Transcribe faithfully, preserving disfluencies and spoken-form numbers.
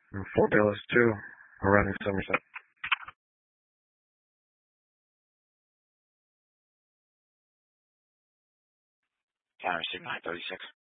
And Fort Dallas too, arriving Somerset. Tower Sig nine thirty-six.